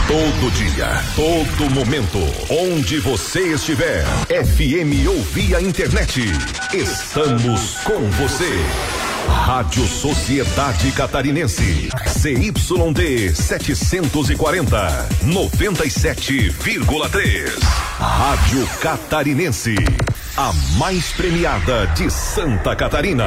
Todo dia, todo momento, onde você estiver. FM ou via internet. Estamos com você. Rádio Sociedade Catarinense. CYD 740, 97,3. Rádio Catarinense. A mais premiada de Santa Catarina.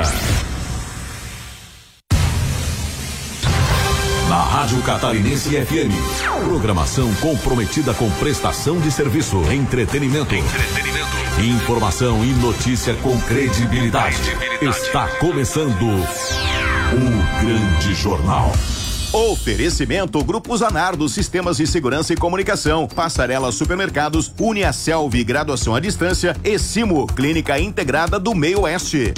Na Rádio Catarinense FM. Programação comprometida com prestação de serviço, entretenimento. Informação e notícia com credibilidade. Está começando o Grande Jornal. Oferecimento Grupo Zanardo, Sistemas de Segurança e Comunicação, Passarela Supermercados, Uniaselv, Graduação à Distância e Simo, Clínica Integrada do Meio Oeste.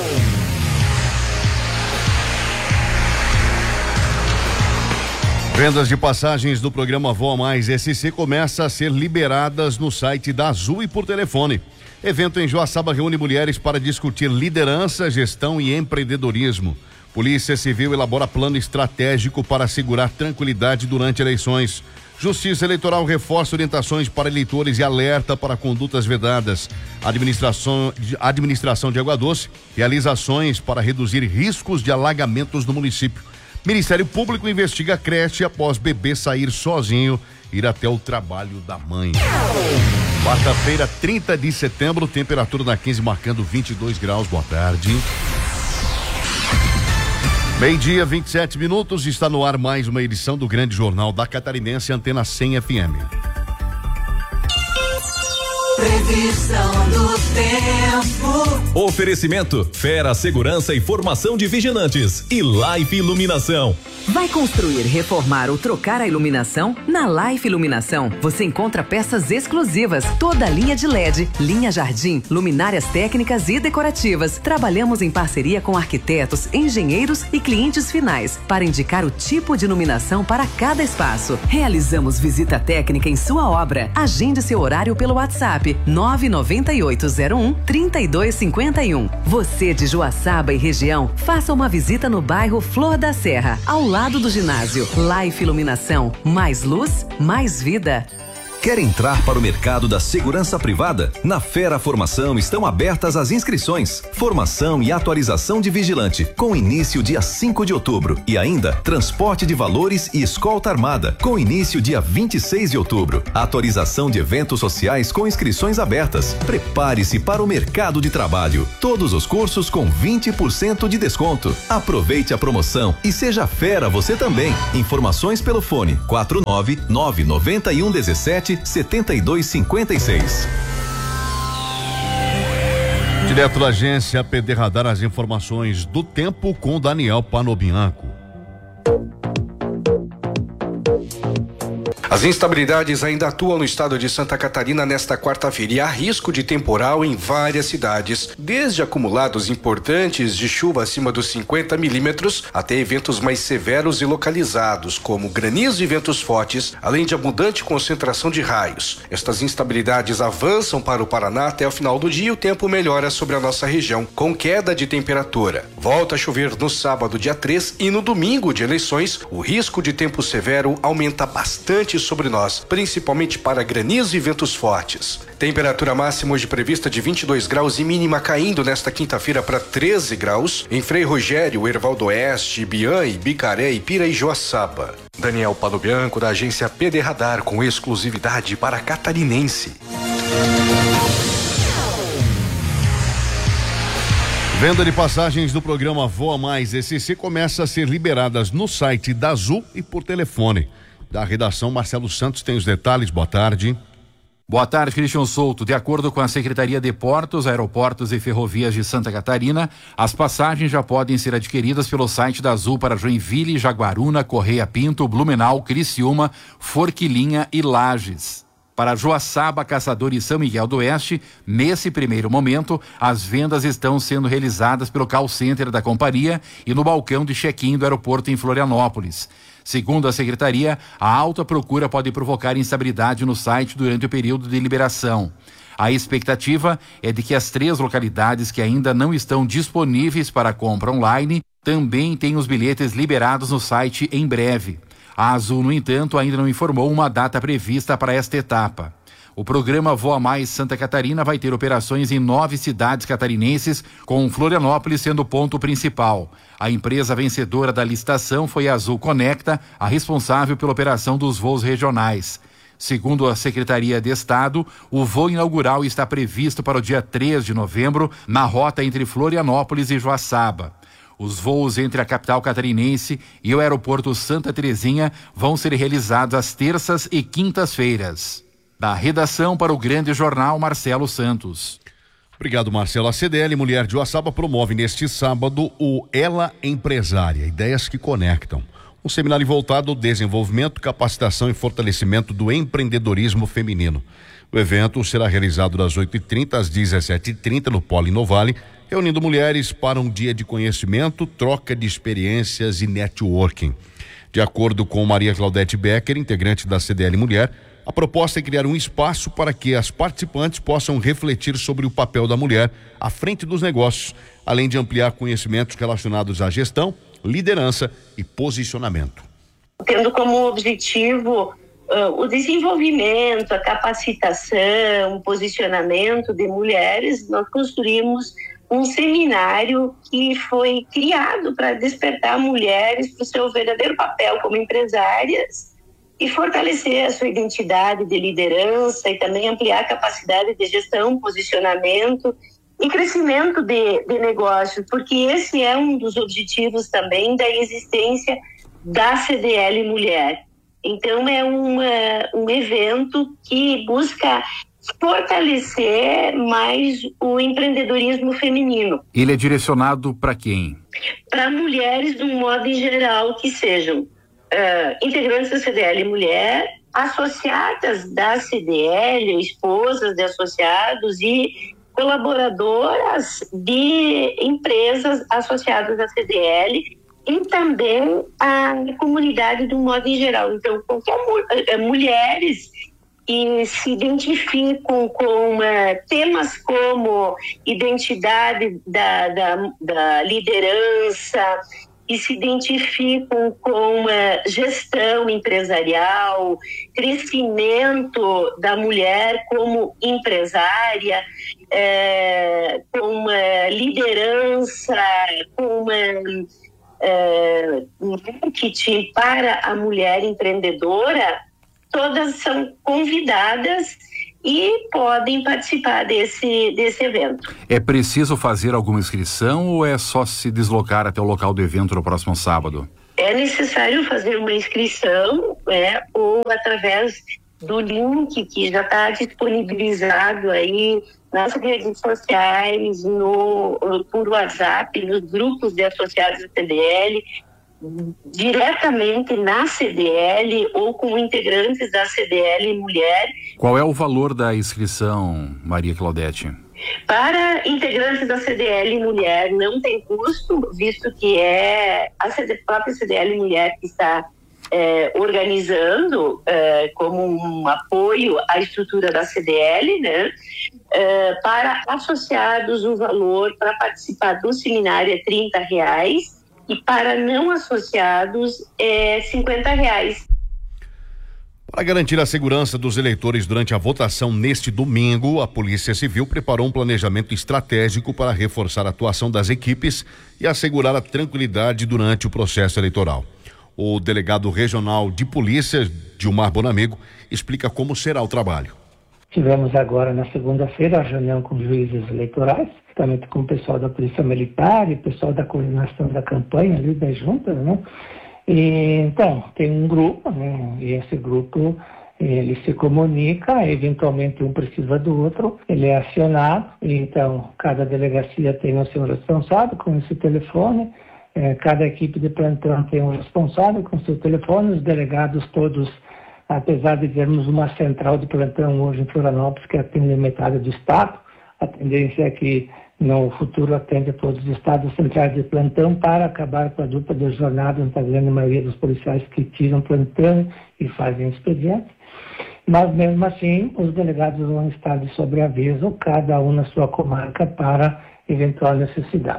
Vendas de passagens do programa Voa Mais SC começam a ser liberadas no site da Azul e por telefone. Evento em Joaçaba reúne mulheres para discutir liderança, gestão e empreendedorismo. Polícia Civil elabora plano estratégico para assegurar tranquilidade durante eleições. Justiça Eleitoral reforça orientações para eleitores e alerta para condutas vedadas. Administração de Água Doce realiza ações para reduzir riscos de alagamentos no município. Ministério Público investiga creche após bebê sair sozinho ir até o trabalho da mãe. Quarta-feira, 30 de setembro, temperatura na 15 marcando 22 graus. Boa tarde. Meio-dia, 27 minutos, está no ar mais uma edição do Grande Jornal da Catarinense, Antena 100 FM. Previsão do tempo. Oferecimento Fera Segurança e Formação de Vigilantes e Life Iluminação. Vai construir, reformar ou trocar a iluminação? Na Life Iluminação você encontra peças exclusivas, toda a linha de LED, linha jardim, luminárias técnicas e decorativas. Trabalhamos em parceria com arquitetos, engenheiros e clientes finais para indicar o tipo de iluminação para cada espaço. Realizamos visita técnica em sua obra. Agende seu horário pelo WhatsApp 99801-3251. Você de Joaçaba e região, faça uma visita no bairro Flor da Serra, ao lado do ginásio. Life Iluminação, mais luz, mais vida. Quer entrar para o mercado da segurança privada? Na Fera Formação estão abertas as inscrições. Formação e atualização de vigilante, com início dia 5 de outubro. E ainda, transporte de valores e escolta armada, com início dia 26 de outubro. Atualização de eventos sociais com inscrições abertas. Prepare-se para o mercado de trabalho. Todos os cursos com 20% de desconto. Aproveite a promoção e seja fera você também. Informações pelo fone 4999117 7256. Direto da agência PD Radar, as informações do tempo com Daniel Panobianco. As instabilidades ainda atuam no estado de Santa Catarina nesta quarta-feira e há risco de temporal em várias cidades, desde acumulados importantes de chuva acima dos 50 milímetros até eventos mais severos e localizados, como granizo e ventos fortes, além de abundante concentração de raios. Estas instabilidades avançam para o Paraná até o final do dia e o tempo melhora sobre a nossa região, com queda de temperatura. Volta a chover no sábado, dia 3, e no domingo de eleições, o risco de tempo severo aumenta bastante sobre nós, principalmente para granizo e ventos fortes. Temperatura máxima hoje prevista de 22 graus e mínima caindo nesta quinta-feira para 13 graus em Frei Rogério, Erval do Oeste, Ibiã, Ibicaré, Ipira e Joaçaba. Daniel Panobianco, da agência PD Radar, com exclusividade para Catarinense. Venda de passagens do programa Voa Mais SC começa a ser liberadas no site da Azul e por telefone. Da redação, Marcelo Santos tem os detalhes. Boa tarde. Boa tarde, Christian Souto. De acordo com a Secretaria de Portos, Aeroportos e Ferrovias de Santa Catarina, as passagens já podem ser adquiridas pelo site da Azul para Joinville, Jaguaruna, Correia Pinto, Blumenau, Criciúma, Forquilinha e Lages. Para Joaçaba, Caçador e São Miguel do Oeste, nesse primeiro momento, as vendas estão sendo realizadas pelo call center da companhia e no balcão de check-in do aeroporto em Florianópolis. Segundo a secretaria, a alta procura pode provocar instabilidade no site durante o período de liberação. A expectativa é de que as 3 localidades que ainda não estão disponíveis para compra online também tenham os bilhetes liberados no site em breve. A Azul, no entanto, ainda não informou uma data prevista para esta etapa. O programa Voa Mais Santa Catarina vai ter operações em 9 cidades catarinenses, com Florianópolis sendo o ponto principal. A empresa vencedora da licitação foi a Azul Conecta, a responsável pela operação dos voos regionais. Segundo a Secretaria de Estado, o voo inaugural está previsto para o dia 3 de novembro, na rota entre Florianópolis e Joaçaba. Os voos entre a capital catarinense e o aeroporto Santa Terezinha vão ser realizados às terças e quintas-feiras. Da redação para o Grande Jornal, Marcelo Santos. Obrigado, Marcelo. A CDL Mulher de Joaçaba promove neste sábado o Ela Empresária, ideias que conectam. Um seminário voltado ao desenvolvimento, capacitação e fortalecimento do empreendedorismo feminino. O evento será realizado das 8h30 às 17h30 no Polo Inovale, reunindo mulheres para um dia de conhecimento, troca de experiências e networking. De acordo com Maria Claudete Becker, integrante da CDL Mulher, a proposta é criar um espaço para que as participantes possam refletir sobre o papel da mulher à frente dos negócios, além de ampliar conhecimentos relacionados à gestão, liderança e posicionamento. Tendo como objetivo o desenvolvimento, a capacitação, o posicionamento de mulheres, nós construímos um seminário que foi criado para despertar mulheres para o seu verdadeiro papel como empresárias e fortalecer a sua identidade de liderança e também ampliar a capacidade de gestão, posicionamento e crescimento de negócio, porque esse é um dos objetivos também da existência da CDL Mulher. Então é um evento que busca fortalecer mais o empreendedorismo feminino. Ele é direcionado para quem? Para mulheres, de um modo em geral, que sejam integrantes da CDL Mulher, associadas da CDL, esposas de associados e colaboradoras de empresas associadas à CDL e também a comunidade de um modo em geral. Então, qualquer mulheres que se identificam com temas como identidade da liderança, que se identificam com gestão empresarial, crescimento da mulher como empresária, com liderança, com marketing para a mulher empreendedora, todas são convidadas e podem participar desse evento. É preciso fazer alguma inscrição ou é só se deslocar até o local do evento no próximo sábado? É necessário fazer uma inscrição, ou através do link que já está disponibilizado aí nas redes sociais, por WhatsApp, nos grupos de associados da CDL, diretamente na CDL ou com integrantes da CDL Mulher. Qual é o valor da inscrição, Maria Claudete? Para integrantes da CDL Mulher não tem custo, visto que é a própria CDL Mulher que está organizando como um apoio à estrutura da CDL, né? Para associados o valor para participar do seminário é R$30 e para não associados é R$50. Para garantir a segurança dos eleitores durante a votação neste domingo, a Polícia Civil preparou um planejamento estratégico para reforçar a atuação das equipes e assegurar a tranquilidade durante o processo eleitoral. O delegado regional de polícia, Gilmar Bonamigo, explica como será o trabalho. Tivemos agora na segunda-feira a reunião com os juízes eleitorais, também com o pessoal da Polícia Militar e o pessoal da coordenação da campanha ali das juntas, né? E, então, tem um grupo, né? E esse grupo, ele se comunica, eventualmente um precisa do outro, ele é acionado, e então cada delegacia tem o seu responsável com esse telefone, cada equipe de plantão tem um responsável com seu telefone, os delegados todos, apesar de termos uma central de plantão hoje em Florianópolis que atende metade do estado, a tendência é que no futuro atende todos os estados centrais de plantão para acabar com a dupla de jornadas da grande maioria dos policiais que tiram plantão e fazem expediente. Mas mesmo assim, os delegados vão estar de sobreaviso, cada um na sua comarca para eventual necessidade.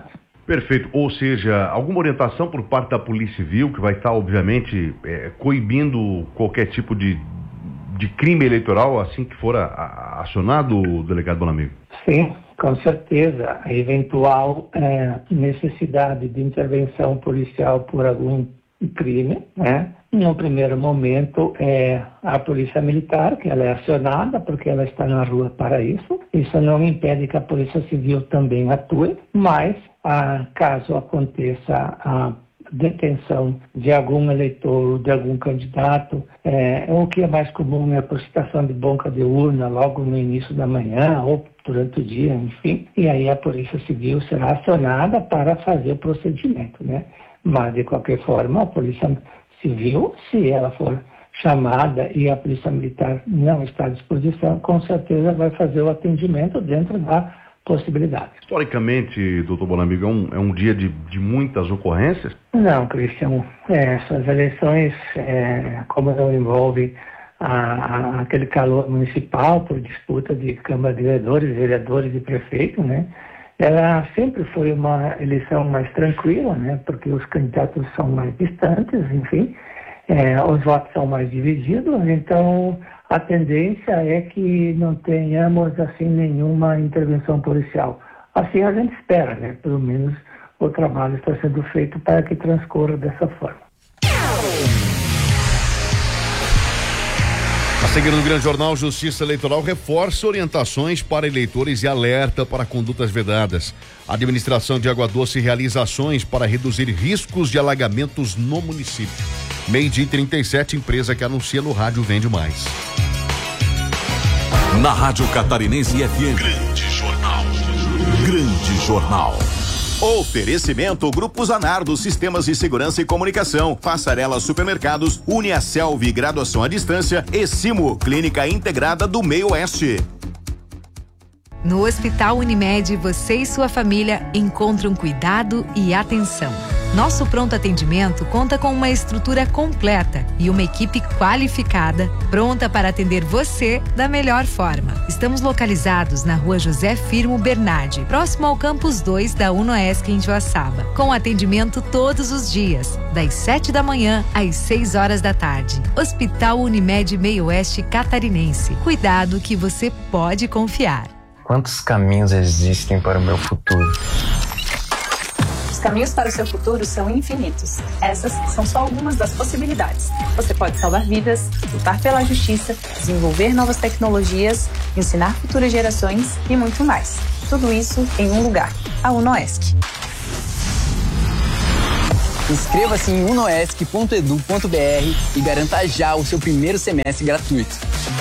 Perfeito. Ou seja, alguma orientação por parte da Polícia Civil que vai estar, obviamente, coibindo qualquer tipo de crime eleitoral assim que for acionado, delegado Bonamigo? Sim, com certeza. A eventual necessidade de intervenção policial por algum crime, né? No primeiro momento a Polícia Militar, que ela é acionada porque ela está na rua para isso. Isso não impede que a Polícia Civil também atue, mas caso aconteça a detenção de algum eleitor, de algum candidato, o que é mais comum é a solicitação de boca de urna logo no início da manhã ou durante o dia, enfim, e aí a Polícia Civil será acionada para fazer o procedimento, né? Mas, de qualquer forma, a Polícia Civil, se ela for chamada e a Polícia Militar não está à disposição, com certeza vai fazer o atendimento dentro da possibilidade. Historicamente, doutor Bonamigo, é um dia de muitas ocorrências? Não, Cristian. Essas eleições, como não envolve aquele calor municipal por disputa de Câmara de Vereadores e Prefeito, né? Ela sempre foi uma eleição mais tranquila, né? Porque os candidatos são mais distantes, enfim, os votos são mais divididos, então a tendência é que não tenhamos assim nenhuma intervenção policial. Assim a gente espera, né? Pelo menos o trabalho está sendo feito para que transcorra dessa forma. A seguir no Grande Jornal, Justiça Eleitoral reforça orientações para eleitores e alerta para condutas vedadas. A administração de Água Doce realiza ações para reduzir riscos de alagamentos no município. 12h37, empresa que anuncia no rádio Vende Mais. Na Rádio Catarinense FM. Grande Jornal. Grande Jornal. Oferecimento Grupo Zanardo, Sistemas de Segurança e Comunicação, Passarela Supermercados, Uniaselv, Graduação à Distância e Simo, Clínica Integrada do Meio Oeste. No Hospital Unimed, você e sua família encontram cuidado e atenção. Nosso pronto atendimento conta com uma estrutura completa e uma equipe qualificada, pronta para atender você da melhor forma. Estamos localizados na Rua José Firmo Bernardi, próximo ao Campus 2 da UNOESC em Joaçaba, com atendimento todos os dias, das 7 da manhã às 6 horas da tarde. Hospital Unimed Meio Oeste Catarinense. Cuidado que você pode confiar. Quantos caminhos existem para o meu futuro? Os caminhos para o seu futuro são infinitos. Essas são só algumas das possibilidades. Você pode salvar vidas, lutar pela justiça, desenvolver novas tecnologias, ensinar futuras gerações e muito mais. Tudo isso em um lugar, a UNOESC. Inscreva-se em unoesc.edu.br e garanta já o seu primeiro semestre gratuito.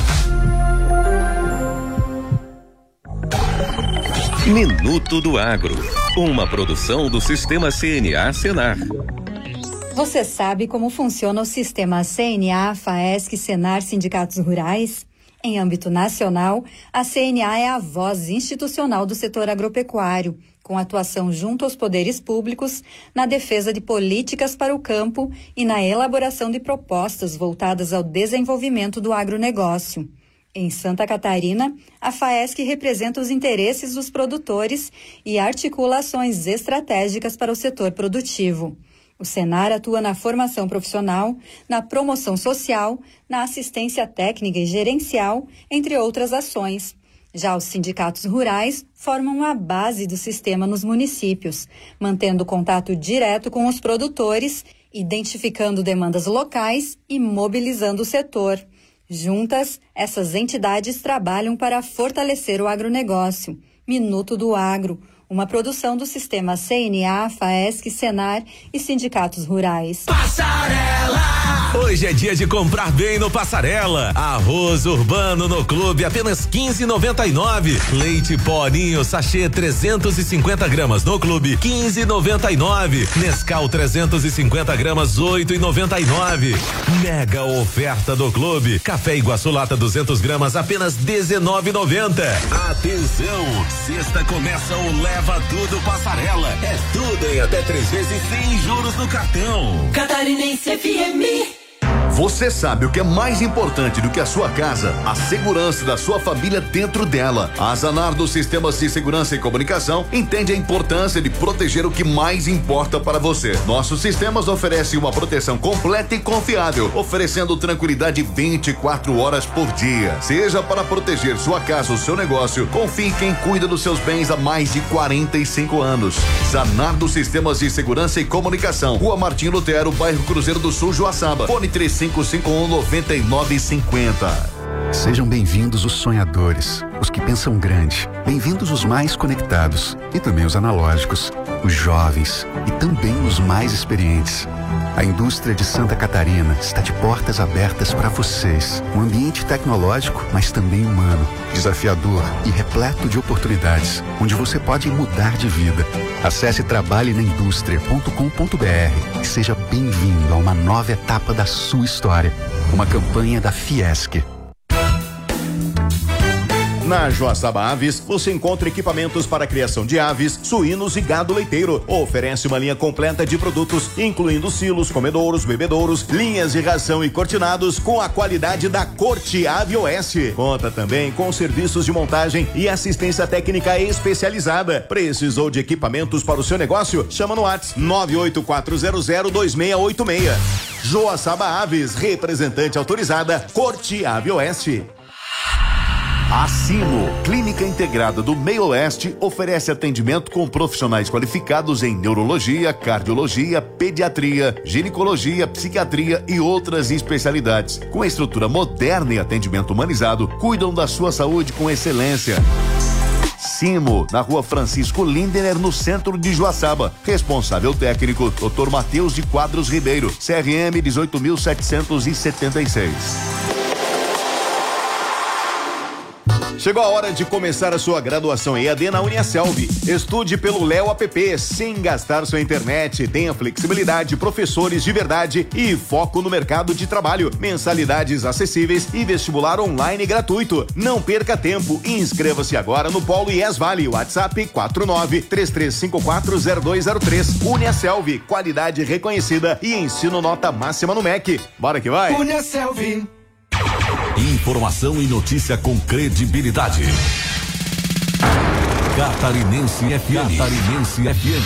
Minuto do Agro, uma produção do Sistema CNA Senar. Você sabe como funciona o sistema CNA, FAESC, Senar, Sindicatos Rurais? Em âmbito nacional, a CNA é a voz institucional do setor agropecuário, com atuação junto aos poderes públicos, na defesa de políticas para o campo e na elaboração de propostas voltadas ao desenvolvimento do agronegócio. Em Santa Catarina, a FAESC representa os interesses dos produtores e articula ações estratégicas para o setor produtivo. O Senar atua na formação profissional, na promoção social, na assistência técnica e gerencial, entre outras ações. Já os sindicatos rurais formam a base do sistema nos municípios, mantendo contato direto com os produtores, identificando demandas locais e mobilizando o setor. Juntas, essas entidades trabalham para fortalecer o agronegócio. Minuto do Agro, uma produção do sistema CNA, FAESC, Senar e sindicatos rurais. Passarela! Hoje é dia de comprar bem no Passarela. Arroz urbano no clube, apenas R$15,99. Leite pó Ninho, sachê 350 gramas no clube, R$15,99. Nescau 350 gramas, R$8,99. Mega oferta do clube. Café Iguaçu lata 200 gramas, apenas R$19,90. Atenção, sexta começa o Leva Tudo Passarela. É tudo em até 3 vezes sem juros no cartão. Catarinense FM. Você sabe o que é mais importante do que a sua casa? A segurança da sua família dentro dela. A Zanardo Sistemas de Segurança e Comunicação entende a importância de proteger o que mais importa para você. Nossos sistemas oferecem uma proteção completa e confiável, oferecendo tranquilidade 24 horas por dia. Seja para proteger sua casa ou seu negócio, confie em quem cuida dos seus bens há mais de 45 anos. Zanardo Sistemas de Segurança e Comunicação, Rua Martim Lutero, bairro Cruzeiro do Sul, Joaçaba. Fone 3551-9950. Sejam bem-vindos os sonhadores, os que pensam grande. Bem-vindos os mais conectados e também os analógicos, os jovens e também os mais experientes. A indústria de Santa Catarina está de portas abertas para vocês. Um ambiente tecnológico, mas também humano, desafiador e repleto de oportunidades, onde você pode mudar de vida. Acesse trabalhenaindustria.com.br e seja bem-vindo a uma nova etapa da sua história. Uma campanha da Fiesc. Na Joaçaba Aves, você encontra equipamentos para a criação de aves, suínos e gado leiteiro. Oferece uma linha completa de produtos, incluindo silos, comedouros, bebedouros, linhas de ração e cortinados com a qualidade da Corte Ave Oeste. Conta também com serviços de montagem e assistência técnica especializada. Precisou de equipamentos para o seu negócio? Chama no WhatsApp 984002686. Joaçaba Aves, representante autorizada, Corte Ave Oeste. A Simo, Clínica Integrada do Meio Oeste, oferece atendimento com profissionais qualificados em neurologia, cardiologia, pediatria, ginecologia, psiquiatria e outras especialidades. Com estrutura moderna e atendimento humanizado, cuidam da sua saúde com excelência. Simo, na Rua Francisco Lindener, no centro de Joaçaba. Responsável técnico, Dr. Matheus de Quadros Ribeiro, CRM 18.776. Chegou a hora de começar a sua graduação EAD na Uniaselv. Estude pelo Léo App sem gastar sua internet. Tenha flexibilidade, professores de verdade e foco no mercado de trabalho. Mensalidades acessíveis e vestibular online gratuito. Não perca tempo. Inscreva-se agora no Polo IES Vale. WhatsApp 49-33540203. Uniaselv, qualidade reconhecida e ensino nota máxima no MEC. Bora que vai! Uniaselv. Informação e notícia com credibilidade. Catarinense FM. Catarinense FM.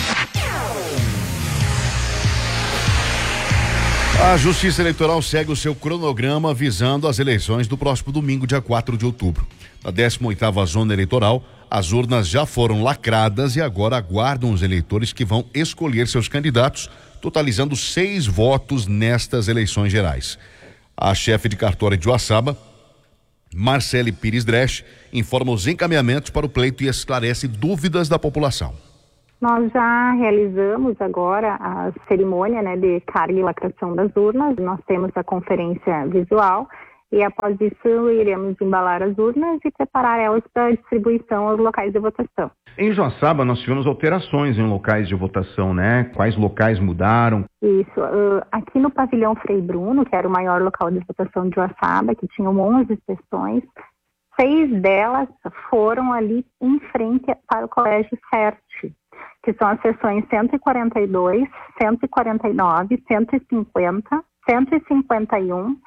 A Justiça Eleitoral segue o seu cronograma visando as eleições do próximo domingo, dia 4 de outubro. Na 18ª zona eleitoral, as urnas já foram lacradas e agora aguardam os eleitores que vão escolher seus candidatos, totalizando 6 votos nestas eleições gerais. A chefe de cartório de Joaçaba, Marcele Pires Dresch, informa os encaminhamentos para o pleito e esclarece dúvidas da população. Nós já realizamos agora a cerimônia, de carga e lacração das urnas. Nós temos a conferência visual e após isso iremos embalar as urnas e preparar elas para distribuição aos locais de votação. Em Joaçaba nós tivemos alterações em locais de votação, Quais locais mudaram? Isso, aqui no pavilhão Frei Bruno, que era o maior local de votação de Joaçaba, que tinha 11 sessões, 6 delas foram ali em frente para o Colégio Serte, que são as sessões 142, 149, 150, 151,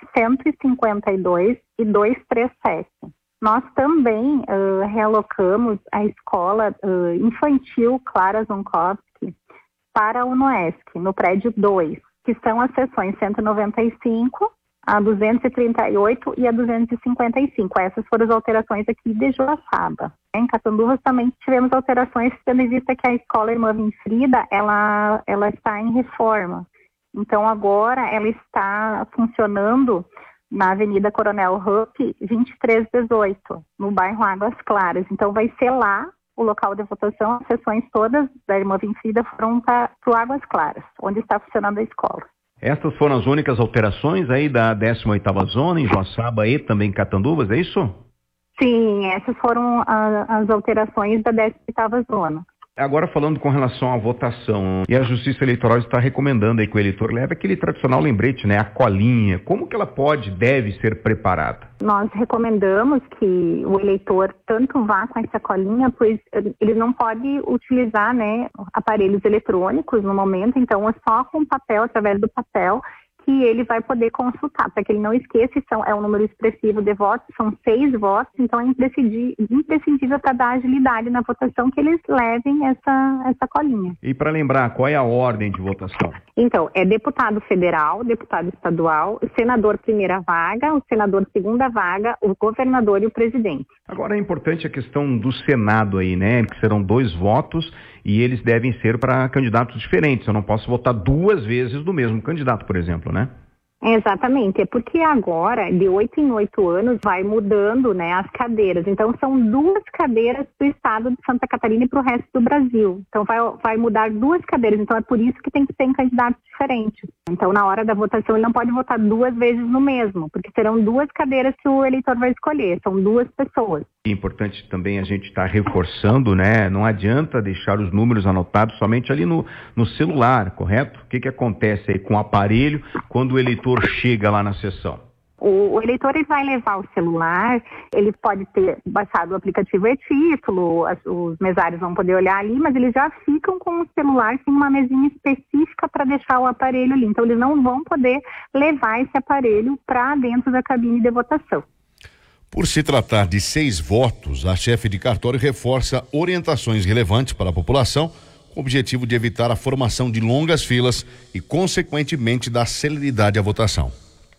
152 e 237. Nós também realocamos a escola infantil Clara Zonkowski para o Unoesc, no prédio 2, que são as sessões 195, a 238 e a 255. Essas foram as alterações aqui de Joaçaba. Em Catanduvas também tivemos alterações, tendo em vista que a escola Irmã Winfrida, ela está em reforma. Então agora ela está funcionando na Avenida Coronel Rupp, 2318, no bairro Águas Claras. Então vai ser lá o local de votação. As sessões todas da Irmã Winfrida foram para o Águas Claras, onde está funcionando a escola. Essas foram as únicas alterações aí da 18ª zona, em Joaçaba e também em Catanduvas, é isso? Sim, essas foram as alterações da 18ª zona. Agora falando com relação à votação, e a Justiça Eleitoral está recomendando aí que o eleitor leve aquele tradicional lembrete, a colinha. Como que ela deve ser preparada? Nós recomendamos que o eleitor tanto vá com essa colinha, pois ele não pode utilizar, aparelhos eletrônicos no momento, então é só com papel, através do papel, que que ele vai poder consultar, para que ele não esqueça, é um número expressivo de votos, são 6 votos, então é imprescindível para dar agilidade na votação que eles levem essa colinha. E para lembrar, qual é a ordem de votação? Então, é deputado federal, deputado estadual, senador primeira vaga, o senador segunda vaga, o governador e o presidente. Agora é importante a questão do Senado aí, né? Que serão 2 votos e eles devem ser para candidatos diferentes. Eu não posso votar 2 vezes do mesmo candidato, por exemplo, né? Exatamente, é porque agora, de 8 em 8 anos, vai mudando, né, as cadeiras. Então, são 2 cadeiras do estado de Santa Catarina e para o resto do Brasil. Então, vai mudar 2 cadeiras. Então, é por isso que tem que ter candidatos diferentes. Então, na hora da votação, ele não pode votar 2 vezes no mesmo, porque serão 2 cadeiras que o eleitor vai escolher. São 2 pessoas. É importante também a gente estar reforçando, né? Não adianta deixar os números anotados somente ali no celular, correto? O que acontece aí com o aparelho quando o eleitor chega lá na sessão? O eleitor ele vai levar o celular, ele pode ter baixado o aplicativo e-título, os mesários vão poder olhar ali, mas eles já ficam com o celular sem uma mesinha específica para deixar o aparelho ali. Então, eles não vão poder levar esse aparelho para dentro da cabine de votação. Por se tratar de 6 votos, a chefe de cartório reforça orientações relevantes para a população, com o objetivo de evitar a formação de longas filas e, consequentemente, dar celeridade à votação.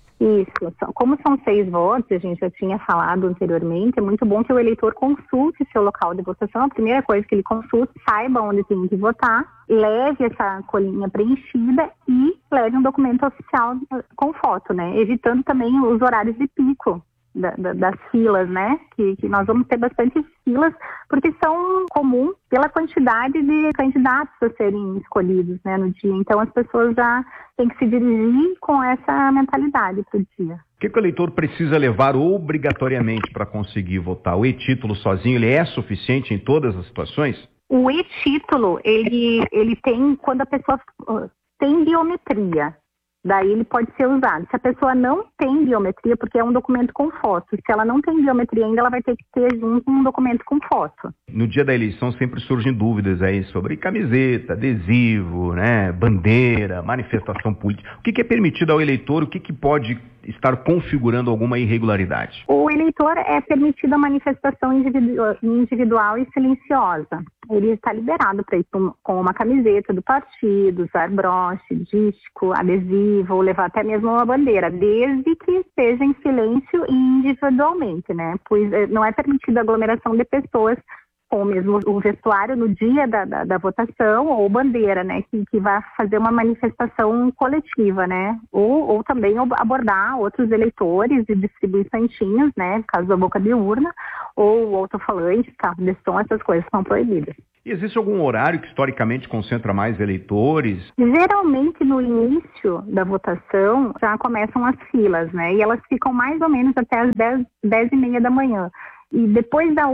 Isso, como são 6 votos, a gente já tinha falado anteriormente, é muito bom que o eleitor consulte seu local de votação. A primeira coisa que ele consulte, saiba onde tem que votar, leve essa colinha preenchida e leve um documento oficial com foto, né? Evitando também os horários de pico das filas, né? Que nós vamos ter bastante filas, porque são comuns pela quantidade de candidatos a serem escolhidos, né, no dia. Então, as pessoas já têm que se dirigir com essa mentalidade para o dia. O que o eleitor precisa levar obrigatoriamente para conseguir votar? O e-título sozinho, ele é suficiente em todas as situações? O e-título, ele tem quando a pessoa tem biometria. Daí ele pode ser usado. Se a pessoa não tem biometria, porque é um documento com foto, se ela não tem biometria ainda, ela vai ter que ter junto um documento com foto. No dia da eleição sempre surgem dúvidas aí sobre camiseta, adesivo, né, bandeira, manifestação política. O que é permitido ao eleitor? O que pode estar configurando alguma irregularidade? O eleitor é permitido a manifestação individual e silenciosa. Ele está liberado para ir com uma camiseta do partido, usar broche, disco, adesivo, ou levar até mesmo uma bandeira, desde que esteja em silêncio e individualmente, né? Pois não é permitida aglomeração de pessoas com mesmo o vestuário no dia da votação, ou bandeira, né, que vai fazer uma manifestação coletiva, né, ou também abordar outros eleitores e distribuir santinhos, né, caso da boca de urna, ou alto-falantes, carro de som, essas coisas são proibidas. E existe algum horário que historicamente concentra mais eleitores? Geralmente no início da votação já começam as filas, né, e elas ficam mais ou menos até as 10h30 da manhã. E depois da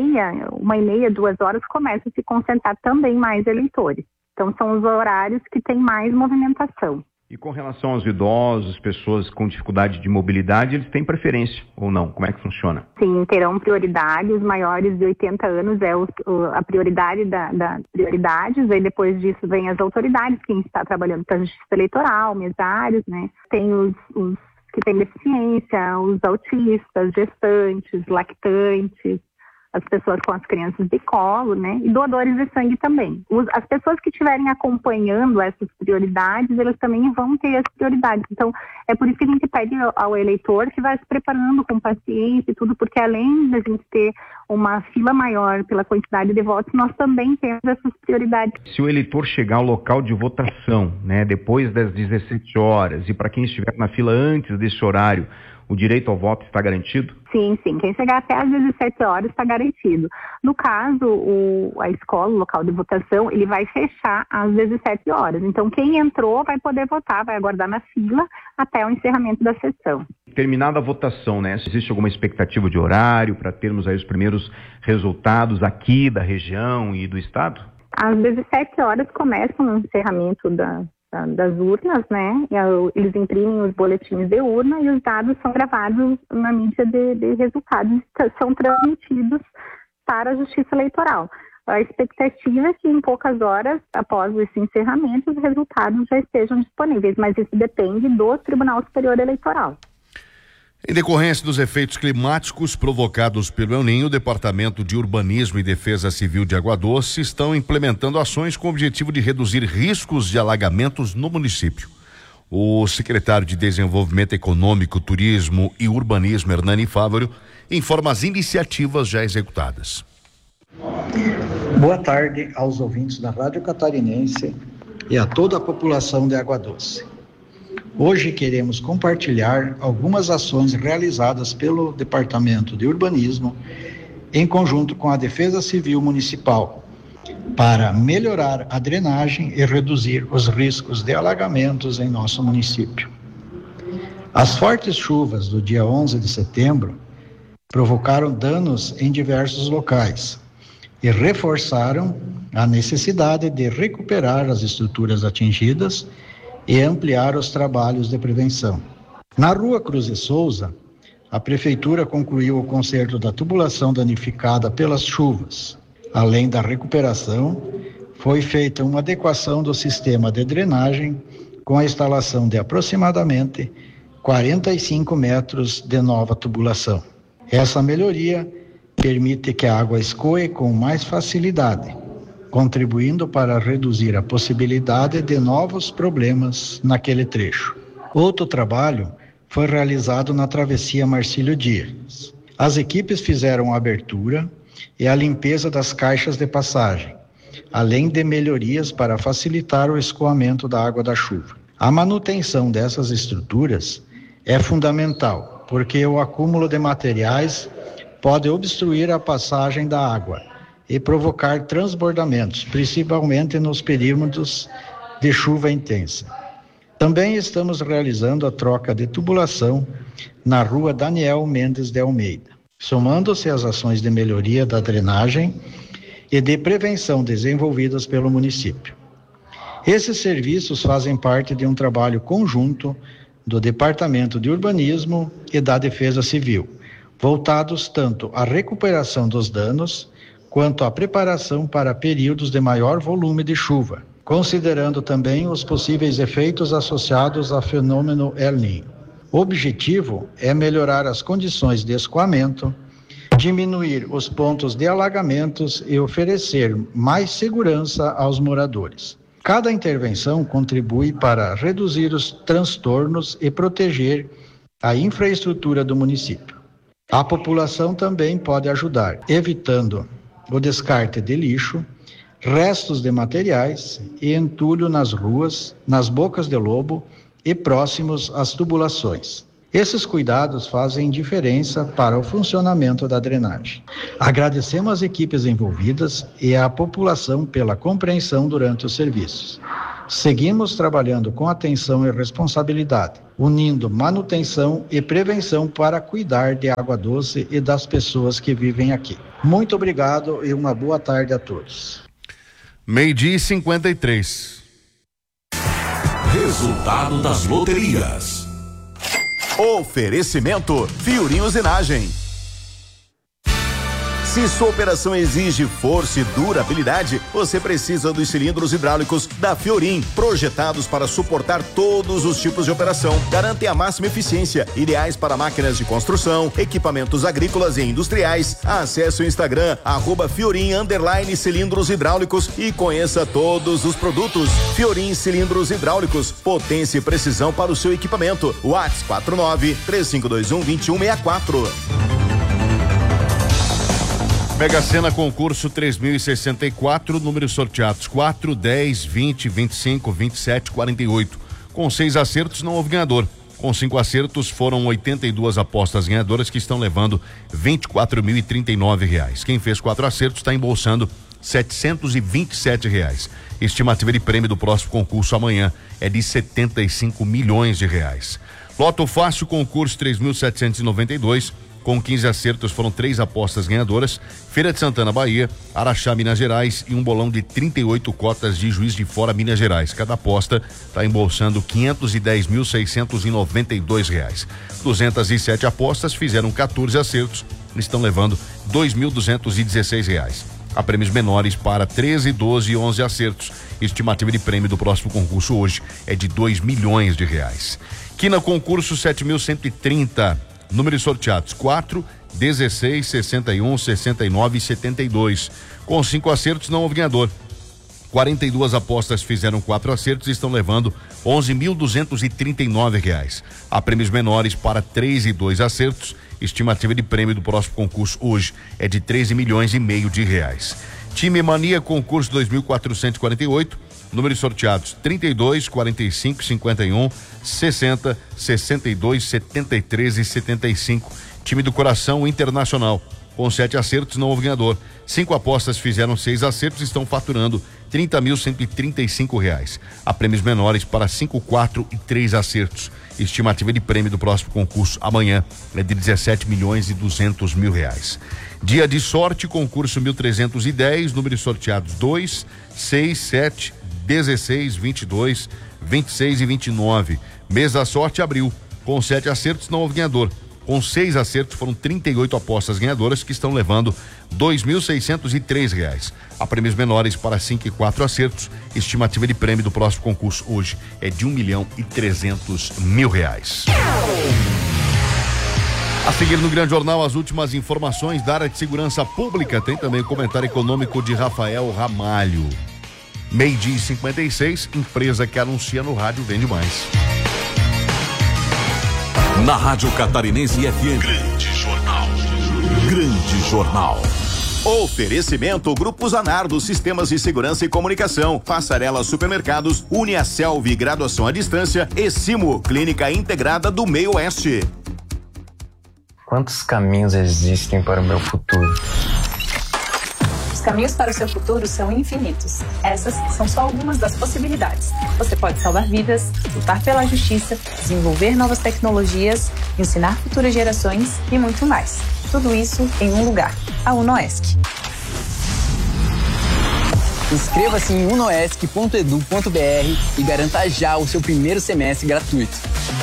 1h30, 2 horas, começa a se concentrar também mais eleitores. Então, são os horários que tem mais movimentação. E com relação aos idosos, pessoas com dificuldade de mobilidade, eles têm preferência ou não? Como é que funciona? Sim, terão prioridade. Os maiores de 80 anos é a prioridade das prioridades. Aí depois disso vem as autoridades, quem está trabalhando com a justiça eleitoral, mesários, né? Tem os que têm deficiência, os autistas, gestantes, lactantes, as pessoas com as crianças de colo, né? E doadores de sangue também. As pessoas que estiverem acompanhando essas prioridades, elas também vão ter as prioridades. Então, é por isso que a gente pede ao eleitor que vai se preparando com paciência e tudo, porque além da gente ter uma fila maior pela quantidade de votos, nós também temos essas prioridades. Se o eleitor chegar ao local de votação, né, depois das 17 horas, e para quem estiver na fila antes desse horário, o direito ao voto está garantido? Sim. Quem chegar até às 17 horas está garantido. No caso, a escola, o local de votação, ele vai fechar às 17 horas. Então, quem entrou vai poder votar, vai aguardar na fila até o encerramento da sessão. Terminada a votação, né? Existe alguma expectativa de horário para termos aí os primeiros resultados aqui da região e do estado? Às 17 horas começa o encerramento das urnas, né? Eles imprimem os boletins de urna e os dados são gravados na mídia de resultados, são transmitidos para a Justiça Eleitoral. A expectativa é que em poucas horas, após esse encerramento, os resultados já estejam disponíveis, mas isso depende do Tribunal Superior Eleitoral. Em decorrência dos efeitos climáticos provocados pelo El Niño, o Departamento de Urbanismo e Defesa Civil de Água Doce estão implementando ações com o objetivo de reduzir riscos de alagamentos no município. O secretário de Desenvolvimento Econômico, Turismo e Urbanismo, Hernani Fávaro, informa as iniciativas já executadas. Boa tarde aos ouvintes da Rádio Catarinense e a toda a população de Água Doce. Hoje queremos compartilhar algumas ações realizadas pelo Departamento de Urbanismo em conjunto com a Defesa Civil Municipal para melhorar a drenagem e reduzir os riscos de alagamentos em nosso município. As fortes chuvas do dia 11 de setembro provocaram danos em diversos locais e reforçaram a necessidade de recuperar as estruturas atingidas e ampliar os trabalhos de prevenção. Na Rua Cruz de Souza, a Prefeitura concluiu o conserto da tubulação danificada pelas chuvas. Além da recuperação, foi feita uma adequação do sistema de drenagem com a instalação de aproximadamente 45 metros de nova tubulação. Essa melhoria permite que a água escoe com mais facilidade, contribuindo para reduzir a possibilidade de novos problemas naquele trecho. Outro trabalho foi realizado na travessia Marcílio Dias. As equipes fizeram a abertura e a limpeza das caixas de passagem, além de melhorias para facilitar o escoamento da água da chuva. A manutenção dessas estruturas é fundamental, porque o acúmulo de materiais pode obstruir a passagem da água e provocar transbordamentos, principalmente nos períodos de chuva intensa. Também estamos realizando a troca de tubulação na Rua Daniel Mendes de Almeida, somando-se às ações de melhoria da drenagem e de prevenção desenvolvidas pelo município. Esses serviços fazem parte de um trabalho conjunto do Departamento de Urbanismo e da Defesa Civil, voltados tanto à recuperação dos danos quanto à preparação para períodos de maior volume de chuva, considerando também os possíveis efeitos associados ao fenômeno El Niño. O objetivo é melhorar as condições de escoamento, diminuir os pontos de alagamentos e oferecer mais segurança aos moradores. Cada intervenção contribui para reduzir os transtornos e proteger a infraestrutura do município. A população também pode ajudar, evitando o descarte de lixo, restos de materiais e entulho nas ruas, nas bocas de lobo e próximos às tubulações. Esses cuidados fazem diferença para o funcionamento da drenagem. Agradecemos às equipes envolvidas e à população pela compreensão durante os serviços. Seguimos trabalhando com atenção e responsabilidade, unindo manutenção e prevenção para cuidar de Água Doce e das pessoas que vivem aqui. Muito obrigado e uma boa tarde a todos. 12:53. Resultado das loterias. Oferecimento Fiorim Usinagem. Se sua operação exige força e durabilidade, você precisa dos cilindros hidráulicos da Fiorim, projetados para suportar todos os tipos de operação. Garantem a máxima eficiência, ideais para máquinas de construção, equipamentos agrícolas e industriais. Acesse o Instagram @Fiorim_cilindros hidráulicos e conheça todos os produtos. Fiorim Cilindros Hidráulicos, potência e precisão para o seu equipamento. WhatsApp 49-3521-2164. Mega Sena concurso 3064, números sorteados 4, 10, 20, 25, 27, 48. Com 6 acertos não houve ganhador. Com 5 acertos foram 82 apostas ganhadoras que estão levando R$24.039. Quem fez 4 acertos está embolsando R$727. Estimativa de prêmio do próximo concurso amanhã é de R$75 milhões. Loto Fácil concurso 3.792. Com 15 acertos foram 3 apostas ganhadoras, Feira de Santana, Bahia, Araxá, Minas Gerais e um bolão de 38 cotas de Juiz de Fora, Minas Gerais. Cada aposta está embolsando R$510.692. 207 apostas fizeram 14 acertos, estão levando R$2.216. Há prêmios menores para 13, 12 e 11 acertos. Estimativa de prêmio do próximo concurso hoje é de R$2 milhões. Quina concurso 7.130. Números sorteados: 4, 16, 61, 69 e 72. Com 5 acertos não houve ganhador. 42 apostas fizeram 4 acertos e estão levando R$11.239. Há prêmios menores para 3 e 2 acertos. Estimativa de prêmio do próximo concurso hoje é de R$13,5 milhões. Time Mania concurso 2.448. Números sorteados: 32, 45, 51, 60, 62, 73 e 75. Time do Coração Internacional. Com 7 acertos não houve ganhador. 5 apostas fizeram 6 acertos e estão faturando R$30.135. Há prêmios menores para 5, 4 e 3 acertos. Estimativa de prêmio do próximo concurso amanhã é de R$17,2 milhões. Dia de sorte, concurso 1.310, números sorteados 2, 6, 7, 16, 22, 26 e 29. Mês da sorte abril. Com 7 acertos não houve ganhador. Com 6 acertos foram 38 apostas ganhadoras que estão levando R$2.603. Há prêmios menores para 5 e 4 acertos. Estimativa de prêmio do próximo concurso hoje é de R$1.300.000. A seguir no Grande Jornal, as últimas informações da área de segurança pública. Tem também o comentário econômico de Rafael Ramalho. 12h56, empresa que anuncia no rádio vende mais. Na Rádio Catarinense FM. Grande Jornal. Grande Jornal. Oferecimento Grupo Zanardo, Sistemas de Segurança e Comunicação, Passarela Supermercados, Uniaselv, Graduação à Distância e Simo, Clínica Integrada do Meio Oeste. Quantos caminhos existem para o meu futuro? Os caminhos para o seu futuro são infinitos. Essas são só algumas das possibilidades. Você pode salvar vidas, lutar pela justiça, desenvolver novas tecnologias, ensinar futuras gerações e muito mais. Tudo isso em um lugar, a UNOESC. Inscreva-se em unoesc.edu.br e garanta já o seu primeiro semestre gratuito.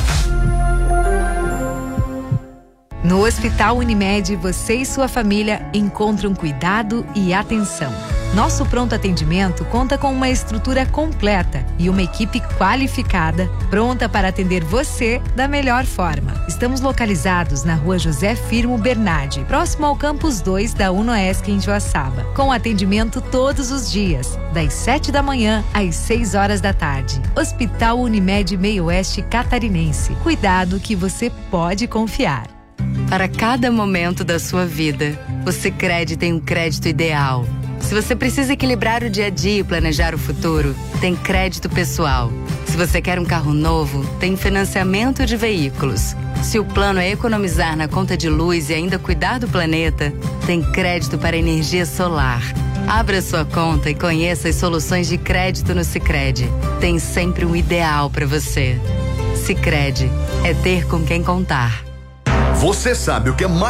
No Hospital Unimed, você e sua família encontram cuidado e atenção. Nosso pronto atendimento conta com uma estrutura completa e uma equipe qualificada, pronta para atender você da melhor forma. Estamos localizados na Rua José Firmo Bernardi, próximo ao Campus 2 da UNOESC em Joaçaba, com atendimento todos os dias, das 7 da manhã às 6 horas da tarde. Hospital Unimed Meio Oeste Catarinense. Cuidado que você pode confiar. Para cada momento da sua vida, o Sicredi tem um crédito ideal. Se você precisa equilibrar o dia a dia e planejar o futuro, tem crédito pessoal. Se você quer um carro novo, tem financiamento de veículos. Se o plano é economizar na conta de luz e ainda cuidar do planeta, tem crédito para energia solar. Abra sua conta e conheça as soluções de crédito no Sicredi. Tem sempre um ideal para você. Sicredi é ter com quem contar. Você sabe o que é mais